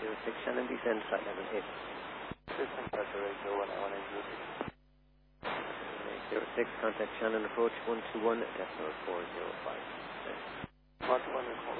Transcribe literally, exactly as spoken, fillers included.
zero six, Shannon, descend flight level eight. Descend flight level eight, one nine one eight zero six. eight zero six, contact Shannon, approach one two one, decimal four zero five. one two one,